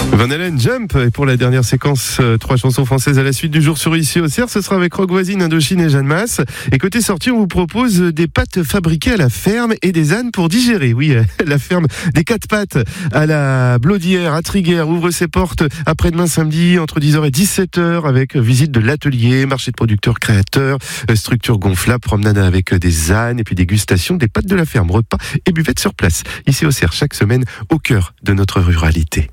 Van Halen, Jump. Et pour la dernière séquence, 3 chansons françaises à la suite du jour sur Ici au Cerf. Ce sera avec Rock Voisine, Indochine et Jeanne Masse. Et côté sortie, on vous propose des pâtes fabriquées à la ferme et des ânes pour digérer. Oui, la ferme des 4 pattes à la Blaudière, à Triguères, ouvre ses portes après-demain samedi entre 10h et 17h avec visite de l'atelier, marché de producteurs créateurs, structure gonflable, promenade avec des ânes et puis dégustation des pâtes de la ferme, repas et buvette sur place. Ici au Cerf, chaque semaine au cœur de notre ruralité.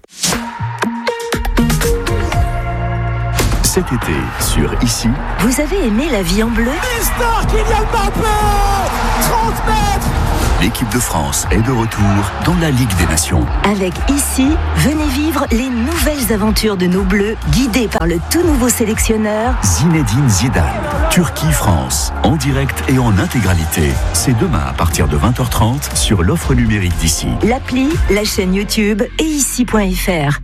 Cet été, sur Ici. Vous avez aimé La vie en bleu ? Mister Kylian Mbappé, 30 mètres. L'équipe de France est de retour dans la Ligue des Nations. Avec Ici, venez vivre les nouvelles aventures de nos Bleus, guidés par le tout nouveau sélectionneur Zinedine Zidane. Turquie-France, en direct et en intégralité. C'est demain à partir de 20h30 sur l'offre numérique d'Ici. L'appli, la chaîne YouTube et ici.fr.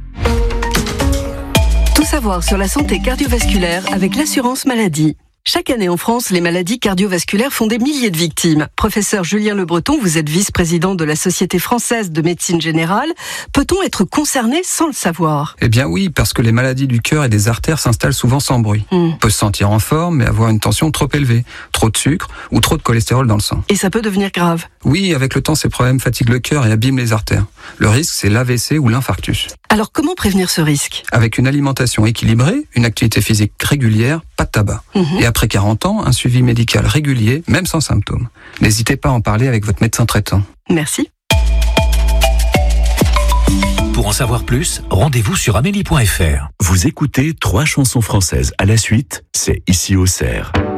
Tout savoir sur la santé cardiovasculaire avec l'assurance maladie. Chaque année en France, les maladies cardiovasculaires font des milliers de victimes. Professeur Julien Le Breton, vous êtes vice-président de la Société française de médecine générale. Peut-on être concerné sans le savoir ? Eh bien oui, parce que les maladies du cœur et des artères s'installent souvent sans bruit. On peut se sentir en forme, mais avoir une tension trop élevée, trop de sucre ou trop de cholestérol dans le sang. Et ça peut devenir grave. Oui, avec le temps, ces problèmes fatiguent le cœur et abîment les artères. Le risque, c'est l'AVC ou l'infarctus. Alors comment prévenir ce risque ? Avec une alimentation équilibrée, une activité physique régulière, pas de tabac. Et après 40 ans, un suivi médical régulier, même sans symptômes. N'hésitez pas à en parler avec votre médecin traitant. Merci. Pour en savoir plus, rendez-vous sur amélie.fr. Vous écoutez 3 chansons françaises à la suite, c'est Ici au Cerf.